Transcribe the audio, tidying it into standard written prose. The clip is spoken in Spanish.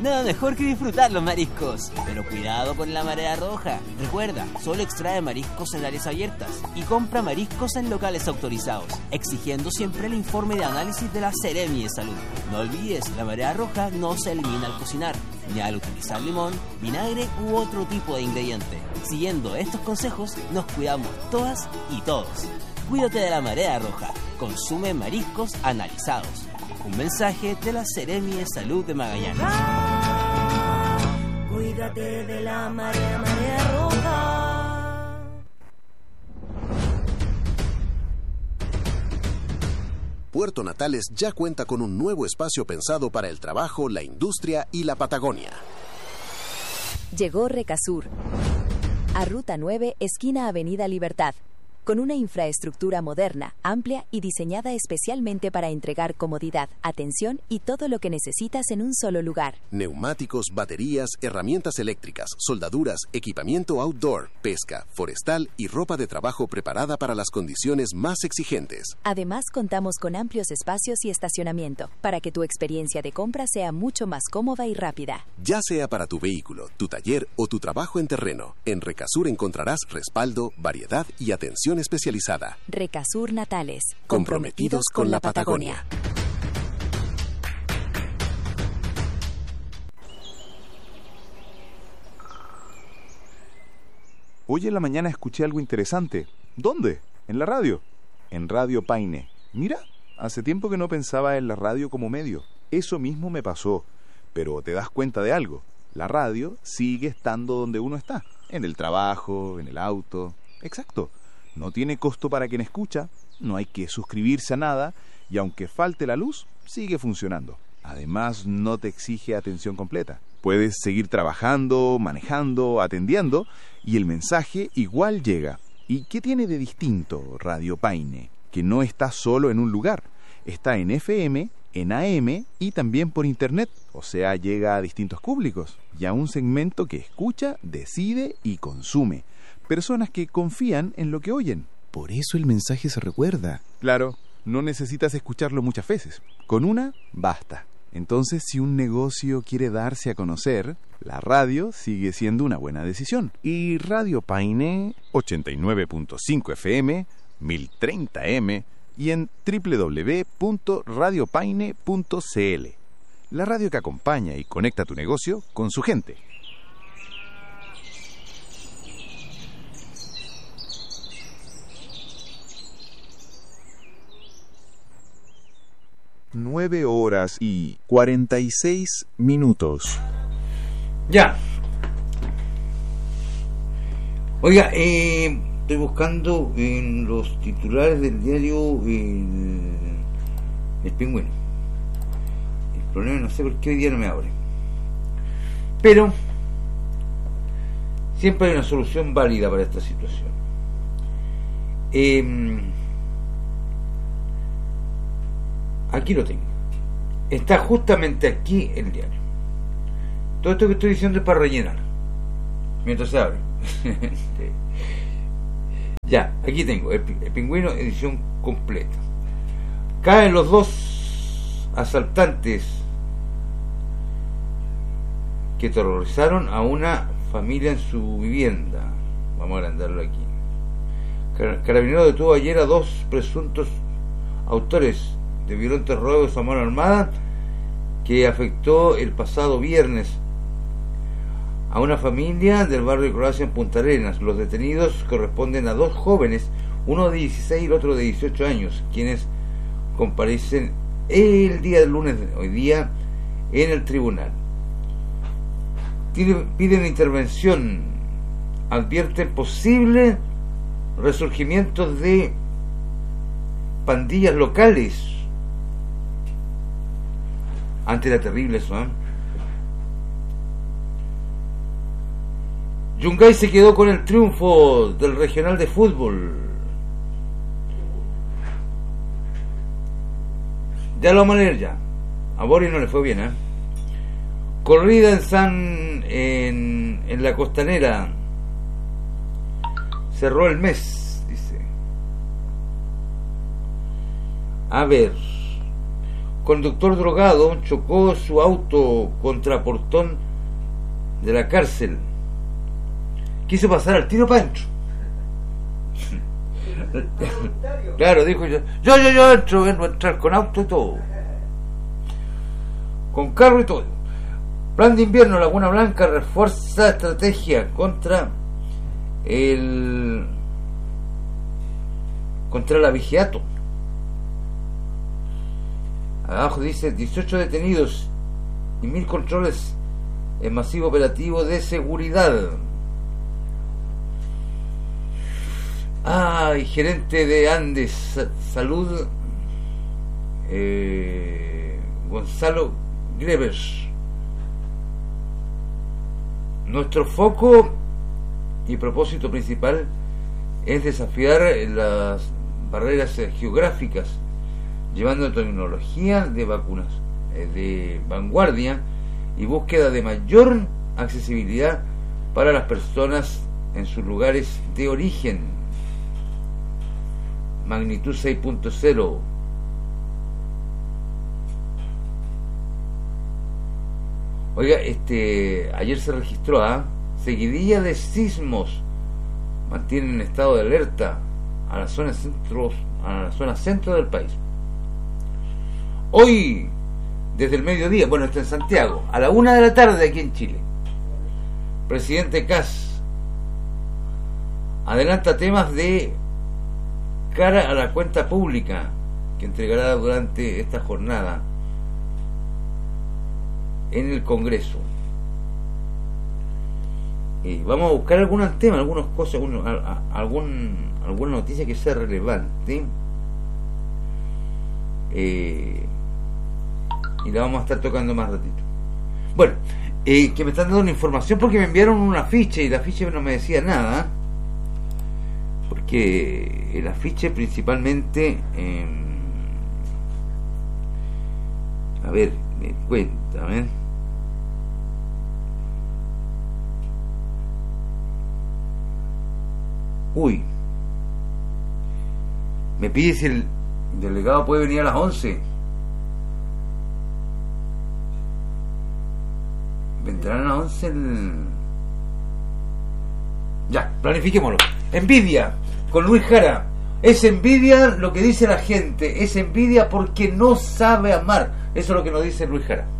Nada mejor que disfrutar los mariscos. Pero cuidado con la marea roja. Recuerda, solo extrae mariscos en áreas abiertas y compra mariscos en locales autorizados, exigiendo siempre el informe de análisis de la Seremi de Salud. No olvides, la marea roja no se elimina al cocinar, ni al utilizar limón, vinagre u otro tipo de ingrediente. Siguiendo estos consejos, nos cuidamos todas y todos. Cuídate de la marea roja. Consume mariscos analizados. Un mensaje de la Seremi de Salud de Magallanes. Cuídate de la marea roja. Puerto Natales ya cuenta con un nuevo espacio pensado para el trabajo, la industria y la Patagonia. Llegó Recasur a Ruta 9, esquina Avenida Libertad, con una infraestructura moderna, amplia y diseñada especialmente para entregar comodidad, atención y todo lo que necesitas en un solo lugar. Neumáticos, baterías, herramientas eléctricas, soldaduras, equipamiento outdoor, pesca, forestal y ropa de trabajo preparada para las condiciones más exigentes. Además, contamos con amplios espacios y estacionamiento, para que tu experiencia de compra sea mucho más cómoda y rápida. Ya sea para tu vehículo, tu taller o tu trabajo en terreno, en Recasur encontrarás respaldo, variedad y atención especializada. Recasur Natales, comprometidos con la Patagonia. Hoy en la mañana escuché algo interesante. ¿Dónde? En la radio. En Radio Paine. Mira, hace tiempo que no pensaba en la radio como medio. Eso mismo me pasó. Pero te das cuenta de algo. La radio sigue estando donde uno está. En el trabajo, en el auto. Exacto. No tiene costo para quien escucha, no hay que suscribirse a nada y aunque falte la luz, sigue funcionando. Además, no te exige atención completa. Puedes seguir trabajando, manejando, atendiendo y el mensaje igual llega. ¿Y qué tiene de distinto Radio Paine? Que no está solo en un lugar. Está en FM, en AM y también por internet. O sea, llega a distintos públicos y a un segmento que escucha, decide y consume. Personas que confían en lo que oyen. Por eso el mensaje se recuerda. Claro, no necesitas escucharlo muchas veces. Con una, basta. Entonces, si un negocio quiere darse a conocer, la radio sigue siendo una buena decisión. Y Radio Paine, 89.5 FM, 1030M y en www.radiopaine.cl. La radio que acompaña y conecta tu negocio con su gente. Nueve horas y 46 minutos. Ya. Oiga, estoy buscando en los titulares del diario El Pingüino. El problema no sé por qué hoy día no me abre. Pero siempre hay una solución válida para esta situación. Aquí lo tengo. Está justamente aquí el diario. Todo esto que estoy diciendo es para rellenar mientras se abre. Ya, aquí tengo el Pingüino, edición completa. Caen los dos asaltantes que terrorizaron a una familia en su vivienda. Vamos a agrandarlo aquí. Carabineros detuvo ayer a dos presuntos autores de violentos robos a mano armada que afectó el pasado viernes a una familia del barrio de Croacia en Punta Arenas. Los detenidos corresponden a dos jóvenes, uno de 16 y el otro de 18 años, quienes comparecen el día del lunes, hoy día, en el tribunal. Piden intervención, advierten posible resurgimiento de pandillas locales. Antes era terrible eso, ¿eh? Yungay se quedó con el triunfo del regional de fútbol. Ya lo vamos a leer ya. A Boris no le fue bien, ¿eh? Corrida en la Costanera. Cerró el mes, dice. A ver. conductor drogado chocó su auto contra portón de la cárcel. Quiso pasar al tiro para adentro. Claro, dijo yo entro, vengo a entrar con auto y todo, con carro y todo. Plan de invierno, Laguna Blanca refuerza estrategia contra el abigeato. Abajo dice 18 detenidos y 1000 controles en masivo operativo de seguridad. Y gerente de Andes Salud, Gonzalo Greves. Nuestro foco y propósito principal es desafiar las barreras geográficas, llevando tecnología de vacunas de vanguardia y búsqueda de mayor accesibilidad para las personas en sus lugares de origen. Magnitud 6.0. Oiga, ayer se registró seguidilla de sismos. Mantienen en estado de alerta a la zona centro del país. Hoy, desde el mediodía, bueno, está en Santiago, a la 1 de la tarde aquí en Chile, presidente Kast adelanta temas de cara a la cuenta pública que entregará durante esta jornada en el Congreso. Vamos a buscar algunos temas, algunas cosas, alguna noticia que sea relevante, y la vamos a estar tocando más ratito. Bueno, que me están dando una información porque me enviaron un afiche y el afiche no me decía nada, porque el afiche principalmente a ver, cuéntame. Me pide si el delegado puede venir a las 11. ¿Vendrán a las 11 Ya, planifiquémoslo. Envidia, con Luis Jara. Es envidia lo que dice la gente. Es envidia porque no sabe amar. Eso es lo que nos dice Luis Jara.